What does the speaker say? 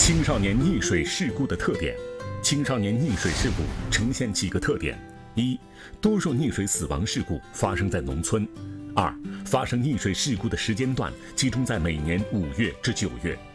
青少年溺水事故的特点。青少年溺水事故呈现几个特点：一、多数溺水死亡事故发生在农村；二、发生溺水事故的时间段集中在每年5月至9月。